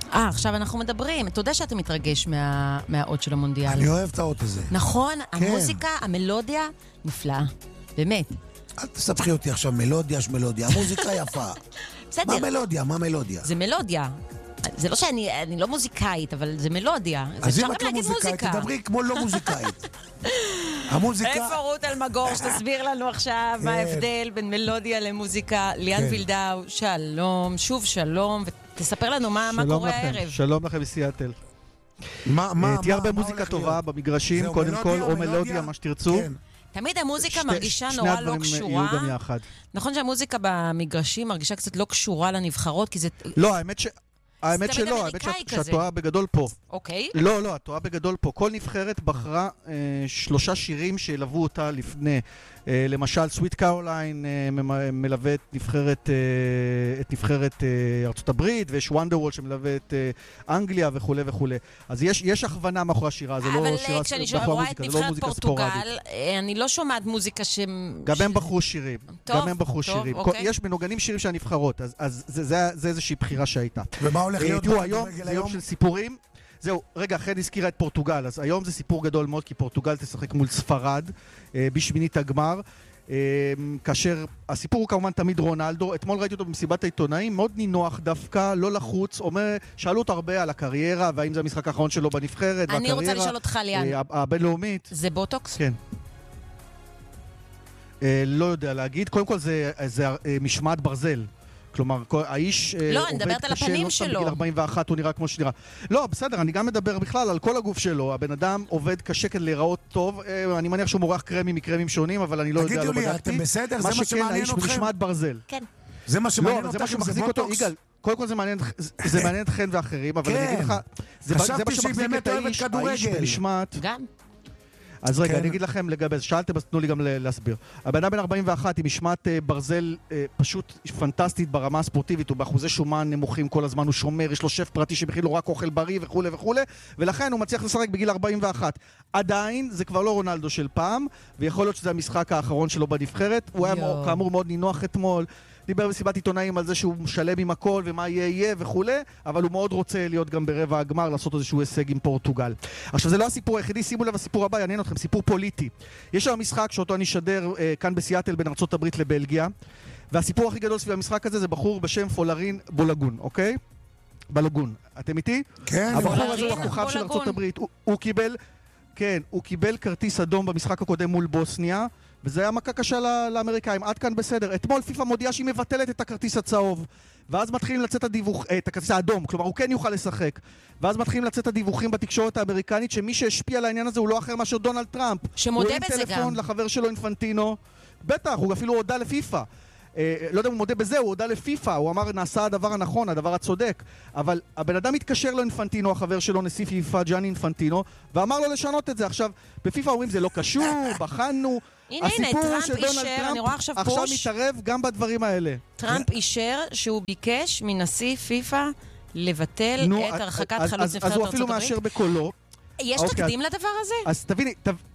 עכשיו אנחנו מדברים. אתה יודע שאתה מתרגש מהאות של המונדיאל. אני אוהב את האות הזה. נכון, המוזיקה, המלודיה, נפלאה. באמת. אל תספחי אותי עכשיו, מלודיה, המוזיקה יפה. בסדר. מה מלודיה? זה מלודיה. זה לא שאני לא מוזיקאית, אבל זה מלודיה. אז אם את לא מוזיקאית, תדברי כמו לא מוזיקאית. המוזיקה... איפה רות אלמגור, שתסביר לנו עכשיו מה ההבדל בין מלודיה למוזיקה. ליאן וילדאו, שלום, שוב שלום, ותספר לנו מה קורה הערב. שלום לכם בסיאטל. תהיה הרבה מוזיקה טובה במגרשים, קודם כל, או מלודיה, מה שתרצו. תמיד המוזיקה מרגישה נורא לא קשורה. שני הדברים יהיו גם יחד. נכון שהמוזיקה במגרשים מרגישה קצת לא קשורה לנבחרות, כי זה... לא, האמת שלא, האמת שאת טועה בגדול פה. אוקיי. לא, את טועה בגדול פה. כל נבחרת בחרה 3 שירים שילוו אותה לפני. למשל, סוויט קרוליין מלווה את נבחרת ארצות הברית, ויש וונדרוול שמלווה את אנגליה וכו' וכו'. אז יש הכוונה מאחורי השירה, זה לא שירה, אבל כשאני רואה את נבחרת פורטוגל, אני לא שומעת מוזיקה גם הם בחרו שירים. גם הם בחרו שירים. יש מנוגנים שירים של הנבחרות, אז זה איזושהי בחירה שהייתה. ומה הולך להיות? תראו, היום זה יום של סיפורים. זהו, רגע, אחרי הזכירה את פורטוגל, אז היום זה סיפור גדול מאוד, כי פורטוגל תשחק מול ספרד בשמינית הגמר, כאשר הסיפור הוא כמובן תמיד רונלדו. אתמול ראיתי אותו במסיבת העיתונאים, מאוד נינוח דווקא, לא לחוץ, שאלו אותו הרבה על הקריירה, והאם זה המשחק האחרון שלו בנבחרת, אני רוצה לשאול אותך, ליאן. הבינלאומית. זה בוטוקס? כן. לא יודע להגיד, קודם כל זה משמעת ברזל. כלומר, האיש עובד קשה, לא שם בגיל 41, הוא נראה כמו שנראה. לא, בסדר, אני גם מדבר בכלל על כל הגוף שלו. הבן אדם עובד קשה כדי להיראות טוב. אני מניח שהוא מורח קרמים מקרמים שונים, אבל אני לא יודע, לא בדקתי. אתם בסדר? זה מה שמעניין אתכם? האיש במשמעת ברזל. כן. זה מה שמעניין אתכם? זה מה שמחזיק אותו, יגאל. קודם כל זה מעניין אתכם ואחרים, אבל אני אגיד לך, זה מה שמחזיק את האיש במשמעת. גם. אז רגע, אני אגיד לכם לגבי, שאלתם, אז תנו לי גם להסביר. הבן אדם בן 41 עם משמעת ברזל פשוט פנטסטית ברמה הספורטיבית, הוא באחוזי שומן נמוכים כל הזמן, הוא שומר, יש לו שף פרטי שמכין לו רק אוכל בריא וכו' וכו', ולכן הוא מצליח לשחק בגיל 41. עדיין, זה כבר לא רונלדו של פעם, ויכול להיות שזה המשחק האחרון שלו בנבחרת. הוא היה כאמור מאוד נינוח אתמול, דיבר בסיבת עיתונאים על זה שהוא משלם עם הכל ומה יהיה וכו', אבל הוא מאוד רוצה להיות גם ברבע הגמר, לעשות איזשהו הישג עם פורטוגל. עכשיו, זה לא הסיפור היחידי, שימו לב, הסיפור הבא, יעניין אתכם, סיפור פוליטי. יש שם משחק שאותו אני אשדר כאן בסיאטל בין ארצות הברית לבלגיה, והסיפור הכי גדול סביב המשחק הזה זה בחור בשם פולרין בולגון, אוקיי? בלוגון. אתם איתי? כן. הבחור הזה הוא הכוכב של ארצות הברית. הוא קיבל כרטיס אדום במשחק הקודם מול בוסניה, וזה היה מכה קשה לאמריקאים. עד כאן בסדר. אתמול פיפה מודיעה שהיא מבטלת את הכרטיס הצהוב, ואז מתחילים לצאת את הכרטיס האדום, כלומר הוא כן יוכל לשחק. ואז מתחילים לצאת הדיווחים בתקשורת האמריקנית שמי שהשפיע על העניין הזה הוא לא אחר מאשר דונלד טראמפ. שמודה בזה גם. הוא עם טלפון לחבר שלו אינפנטינו. בטח, הוא אפילו הודה לפיפה. לא יודע אם הוא מודה בזה, הוא הודה לפיפה, הוא אמר נעשה הדבר הנכון, הדבר הצודק, אבל הבן אדם התקשר לו אינפנטינו, החבר שלו, נשיא פיפה, ג'אני אינפנטינו, ואמר לו לשנות את זה. עכשיו, בפיפה אומרים זה לא קשור, בחנו. הנה, טראמפ אישר, אני רואה עכשיו מתערב גם בדברים האלה. טראמפ אישר שהוא ביקש מנשיא פיפה לבטל את הרחקת חלוץ נבחרת ארצות הברית. אז הוא אפילו מאשר בקולו. יש תקדים לדבר הזה? אז תביני,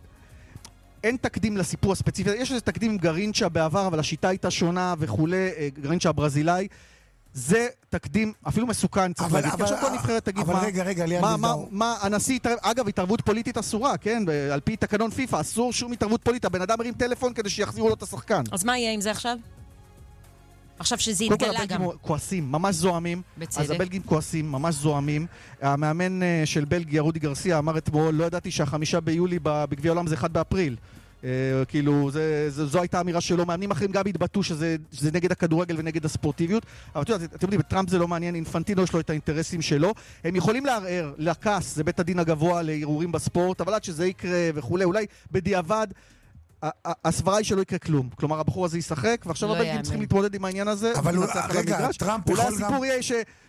אין תקדים לסיפור הספציפי, יש איזה תקדים עם גרינצ'ה בעבר, אבל השיטה הייתה שונה וכולי, גרינצ'ה הברזילאי, זה תקדים אפילו מסוכן, צריך להגיד, כי עכשיו כל נבחרת תגיד מה, הנשיא, אגב, התערבות פוליטית אסורה, כן, על פי תקנון פיפה, אסור שום התערבות פוליטית, הבן אדם מרים טלפון כדי שיחזירו לו את השחקן. אז מה יהיה עם זה עכשיו? עכשיו שזה יתגלה גם. קודם כל הבלגים כועסים, ממש זועמים. בצדק. אז הבלגים כועסים, ממש זועמים. המאמן של בלגיה, רודי גרסיה, אמר אתמול, לא ידעתי שה5 ביולי בגביע העולם זה 1 באפריל. כאילו, זו הייתה אמירה שלו. מאמנים אחרים גם התבטאו שזה נגד הכדורגל ונגד הספורטיביות. אבל אתם יודעים, בטראמפ זה לא מעניין, אינפנטינו יש לו את האינטרסים שלו. הם יכולים לערער, לקס, זה בית הדין הגבוה לערעורים בספורט, אבל עד שזה יקרה וכולי, אולי בדיעבד, הסברה היא שלא יקרה כלום. כלומר, הבחור הזה ישחק, ועכשיו הבלגים צריכים להתמודד עם העניין הזה. אבל רגע, טראמפ אולי הסיפור יהיה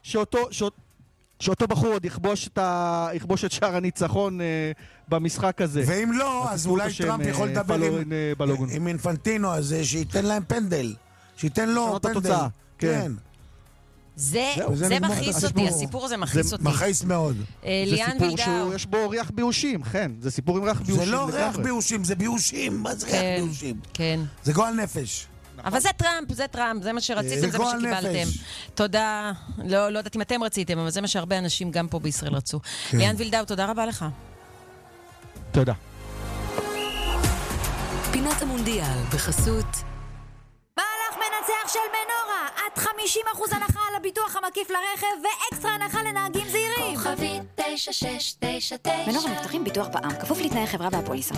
שאותו בחור עוד יכבוש את שער הניצחון במשחק הזה. ואם לא, אז אולי טראמפ יכול לדבר עם אינפנטינו הזה, שייתן להם פנדל. שייתן לו פנדל. כן. זה מכעיס אותי, הסיפור הזה מכעיס אותי. מכעיס מאוד. ליאן וילדאו. יש בו ריח ביושים, כן. זה סיפור עם ריח ביושים. זה לא ריח ביושים, זה ביושים. מה זה ריח ביושים? כן. זה גועל נפש. אבל זה טראמפ, זה מה שרציתם, זה מה שקיבלתם. תודה, לא יודעת אם אתם רציתם, אבל זה מה שהרבה אנשים גם פה בישראל רצו. ליאן וילדאו, תודה רבה לך. תודה. פינת המונדיאל בחסות מהלך מנצח של מנורה, עד 50% הנחה על הביטוח המקיף לרכב ואקסטרה הנחה לנהגים זהירים. כוכבית 9699 מנורה מבטחים ביטוח בע"מ, כפוף לתנאי חברה והפוליסה.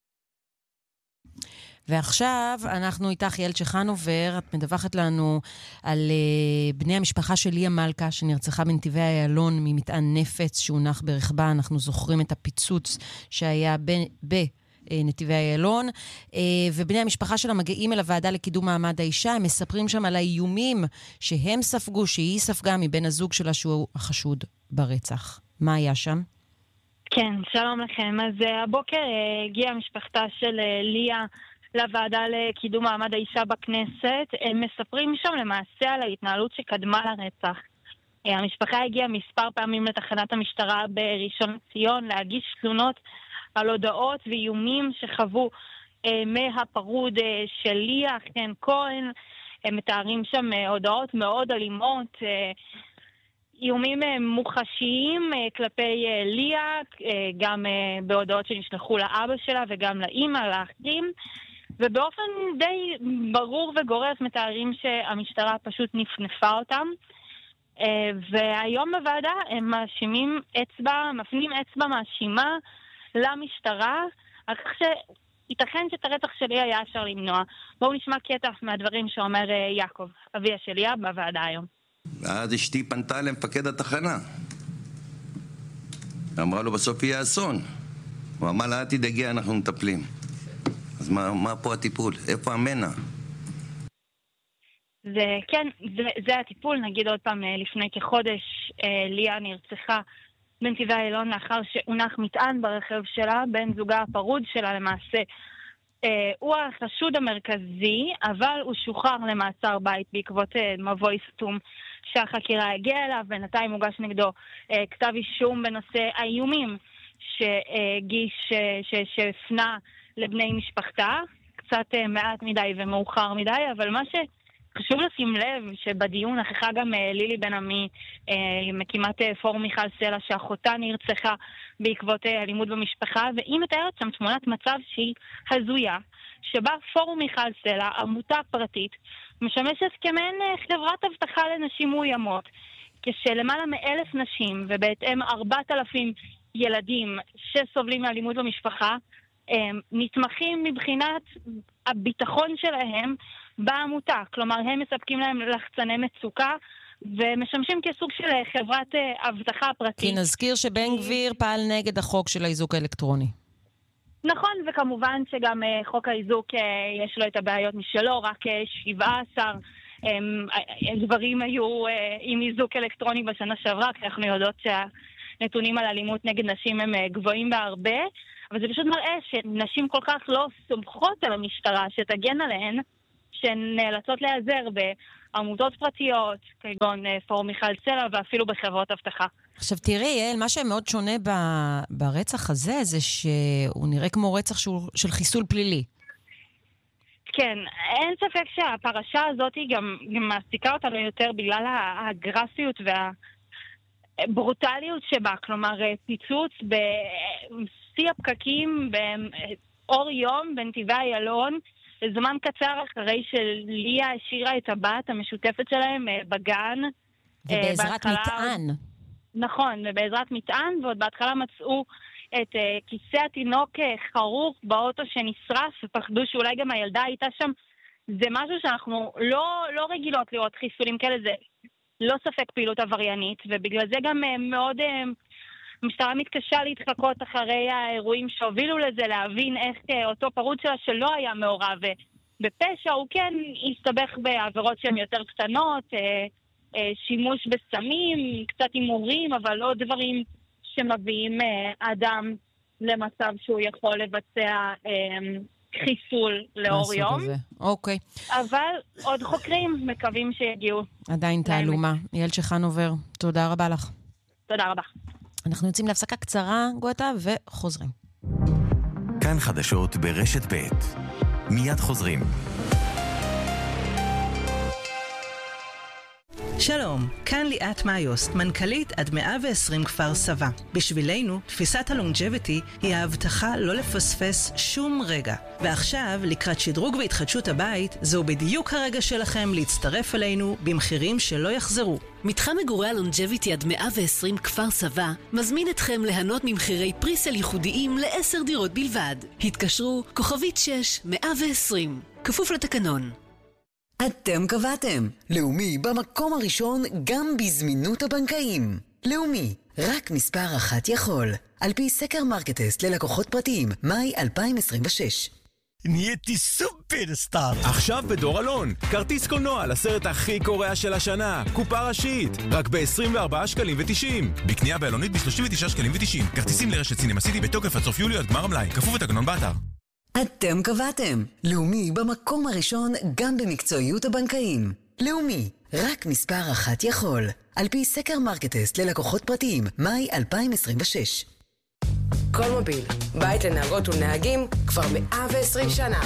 ועכשיו אנחנו איתך, יעל צ'חנובר, את מדווחת לנו על בני המשפחה של ליה מלכה, שנרצחה בנתיבי איילון ממטען נפץ שהונח ברכבה. אנחנו זוכרים את הפיצוץ שהיה בנתיבי איילון, ובני המשפחה שלה מגיעים אל הוועדה לקידום מעמד האישה. הם מספרים שם על האיומים שהם ספגו, שהיא ספגה מבן הזוג שלה שהוא החשוד ברצח. מה היה שם? כן, שלום לכם. אז הבוקר הגיעה משפחתה של ליה לוועדה לקידום מעמד האישה בכנסת. הם מספרים שם למעשה על ההתנהלות שקדמה לרצח. המשפחה הגיעה מספר פעמים לתחנת המשטרה בראשון לציון להגיש תלונות על הודעות ואיומים שחוו מהפרוד של ליה, חן כהן. הם מתארים שם הודעות מאוד אלימות, איומים מוחשיים כלפי ליה, גם בהודעות שנשלחו לאבא שלה וגם לאמא, לאחים. ובאופן די ברור וגורף מתארים שהמשטרה פשוט נפנפה אותם. והיום בוועדה הם מפנים אצבע מאשימה למשטרה, על כך שייתכן שאת הרצח שלי היה אפשר למנוע. בואו נשמע קטע מהדברים שאומר יעקב, אביה של ליה, בוועדה היום. ואז אשתי פנתה למפקד התחנה. אמרה לו בסוף יהיה אסון. הוא אמר לה, תדאגי, אנחנו מטפלים. אז מה פה הטיפול? איפה המנע? זה הטיפול. נגיד עוד פעם, לפני כחודש ליה נרצחה בנתיבי איילון לאחר שהונח מטען ברכב שלה. בן זוגה הפרוד שלה למעשה הוא החשוד המרכזי, אבל הוא שוחרר למעצר בית בעקבות מבוי סתום שהחקירה הגיעה אליו. בינתיים הוגש נגדו כתב אישום בנושא האיומים שהגיש, שהפנה לבני משפחתה. קצת מעט מדי ומאוחר מדי, אבל מה שחשוב לשים לב שבדיון נכחה גם לילי בן עמי, מקימת פורום מיכל סלע, שאחותה נרצחה בעקבות אלימות במשפחה, והיא מתארת שם תמונת מצב שהיא הזויה, שבה פורום מיכל סלע, עמותה פרטית, משמשת כמעין חברת הבטחה לנשים מאוימות, כשלמעלה מ1,000 נשים ובהתאם 4,000 ילדים שסובלים מאלימות במשפחה נתמכים מבחינת הביטחון שלהם בעמותה. כלומר, הם מספקים להם לחצני מצוקה ומשמשים כסוג של חברת הבטחה פרטית. כי נזכיר שבן גביר פעל נגד החוק של האיזוק האלקטרוני. נכון, וכמובן שגם חוק האיזוק יש לו את הבעיות משלו, רק 17 דברים היו עם איזוק אלקטרוני בשנה שעברה, כי אנחנו יודעות שהנתונים על אלימות נגד נשים הם גבוהים בהרבה, אבל זה פשוט מראה שנשים כל כך לא סומכות על המשטרה שתגן עליהן, שהן נאלצות להיעזר בעמותות פרטיות, כגון פורום מיכל סלע, ואפילו בחברות הבטחה. עכשיו תראי, יעל, מה שמאוד שונה ברצח הזה, זה שהוא נראה כמו רצח של חיסול פלילי. כן, אין ספק שהפרשה הזאת גם מעסיקה אותנו יותר בגלל הגרפיות והברוטליות שבה. כלומר, פיצוץ בשיא הפקקים באור יום בנתיבי איילון, זמן קצר אחרי שליה השאירה את הבת המשותפת שלהם בגן. ובעזרת מטען. נכון, ובעזרת מטען, ועוד בהתחלה מצאו את כיסא התינוק חרוך באוטו שנשרף, ופחדו שאולי גם הילדה הייתה שם. זה משהו שאנחנו לא רגילות לראות חיסולים כאלה, זה לא ספק פעילות עבריינית, ובגלל זה גם מאוד המשטרה מתקשה להתחקות אחרי האירועים שהובילו לזה, להבין איך אותו פרוד שלה שלא היה מעורב בפשע, הוא כן הסתבך בעבירות שהן יותר קטנות, שימוש בסמים, קצת הימורים, אבל לא דברים שמביאים אדם למצב שהוא יכול לבצע חיסול לאור יום. אוקיי. אבל עוד חוקרים מקווים שיגיעו. עדיין תעלומה. יעל צ'חנובר, תודה רבה לך. תודה רבה. אנחנו יוצאים להפסקה קצרה, גואטה, וחוזרים. כאן חדשות ברשת ב'. מיד חוזרים. שלום, כאן ליאת מאיוס, מנכ"לית עד 120 כפר סבא. בשבילנו, תפיסת הלונג'ביטי היא ההבטחה לא לפספס שום רגע. ועכשיו, לקראת שדרוג והתחדשות הבית, זהו בדיוק הרגע שלכם להצטרף אלינו במחירים שלא יחזרו. מתחם מגורי הלונג'ביטי עד 120 כפר סבא מזמין אתכם ליהנות ממחירי פריסל ייחודיים ל10 דירות בלבד. התקשרו כוכבית 6120, כפוף לתקנון. אתם קבעתם. לאומי במקום הראשון גם בזמינות הבנקאים. לאומי, רק מספר אחת יכול. על פי סקר מרקטסט ללקוחות פרטיים, מאי 2026. נהייתי סופרסטאר. עכשיו בדור אלון, כרטיס קולנוע לסרט הכי קורע של השנה, קופה ראשית, רק ב-24 שקלים ו-90. בקנייה באלונית ב-39 שקלים ו-90. כרטיסים לרשת סינמה סיטי בתוקף עד סוף יולי עד גמר המלאי, כפוף לתקנון באתר. אתם קבעתם. לאומי במקום הראשון גם במקצועיות הבנקאים. לאומי, רק מספר אחת יכול. על פי סקר מרקטסט ללקוחות פרטיים, מאי 2026. כל מוביל, בית לנהגות ולנהגים כבר 120 שנה.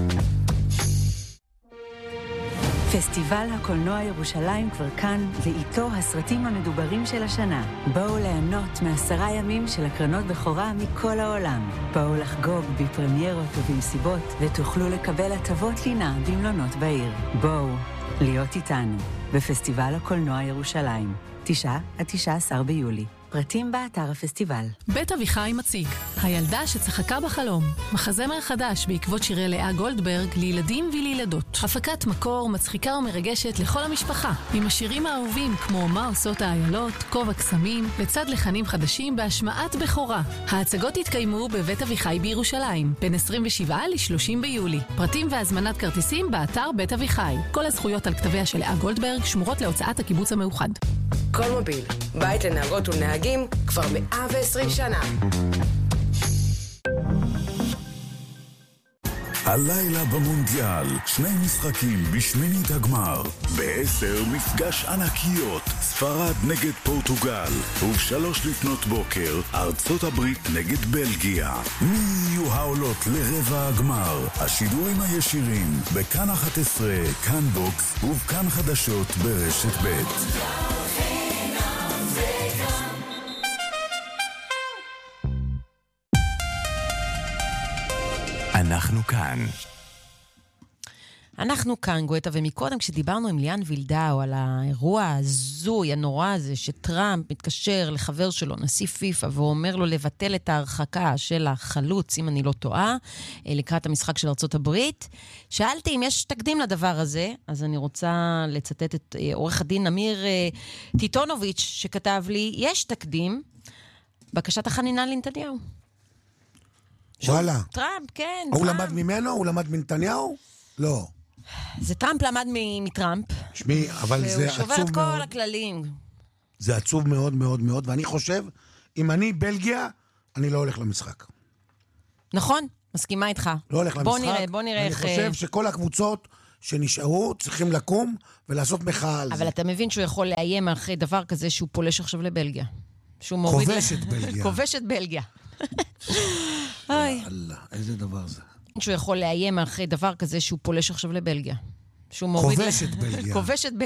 פסטיבל הקולנוע ירושלים כבר כאן, ואיתו הסרטים המדוברים של השנה. בואו ליהנות מ10 ימים של הקרנות בכורה מכל העולם. בואו לחגוג בפרמיירות ובמסיבות, ותוכלו לקבל הטבות לינה במלונות בעיר. בואו להיות איתנו בפסטיבל הקולנוע ירושלים, 9 עד 19 ביולי. פרטים באתר הפסטיבל. בית אביחי מציג הילדה שצחקה בחלום, מחזמר חדש בעקבות שירי לאה גולדברג לילדים ולילדות. הפקת מקור מצחיקה ומרגשת לכל המשפחה, עם השירים האהובים כמו מה עושות האיילות, כובע קסמים, לצד לחנים חדשים בהשמעת בכורה. ההצגות יתקיימו בבית אביחי בירושלים בין 27 ל-30 ביולי. פרטים והזמנת כרטיסים באתר בית אביחי. כל הזכויות על כתביה של לאה גולדברג שמורות להוצאת הקיבוץ המאוחד. כל מוביל, בית לנהגות ולנהגים כבר 120 שנה. הלילה במונדיאל, 2 משחקים בשמינית הגמר. ב-10 מפגש ענקיות, ספרד נגד פורטוגל. וב-3 לפנות בוקר, ארצות הברית נגד בלגיה. מי יהיו העולות לרבע הגמר? השידורים הישירים, בכאן 11, כאן בוקס ובכאן חדשות ברשת ב'. אנחנו כאן. אנחנו כאן, גואטה, ומקודם כשדיברנו עם ליאן וילדאו על האירוע הזוי, הנורא הזה, שטראמפ מתקשר לחבר שלו, נשיא פיפה, ואומר לו לבטל את ההרחקה של החלוץ, אם אני לא טועה, לקראת המשחק של ארצות הברית. שאלתי אם יש תקדים לדבר הזה, אז אני רוצה לצטט את עורך הדין אמיר טיטונוביץ', שכתב לי, יש תקדים, בקשת החנינה לנתניהו. וואלה. טראמפ, כן. הוא למד ממנו? הוא למד מנתניהו? לא. זה טראמפ למד מטראמפ. שמי, אבל זה עצוב מאוד. הוא שובר את כל הכללים. זה עצוב מאוד מאוד מאוד, ואני חושב, אם אני בלגיה, אני לא הולך למשחק. נכון, מסכימה איתך. לא הולך למשחק. בוא נראה איך... אני חושב שכל הקבוצות שנשארו צריכים לקום ולעשות מחאה על זה. אבל אתה מבין שהוא יכול לאיים אחרי דבר כזה שהוא פולש עכשיו לבלגיה. כובש את בלגיה. כובש את בלגיה. אללה, איזה דבר זה. שהוא יכול לאיים אחרי דבר כזה שהוא פולש עכשיו לבלגיה. כובש את בלגיה. כובש את בלגיה.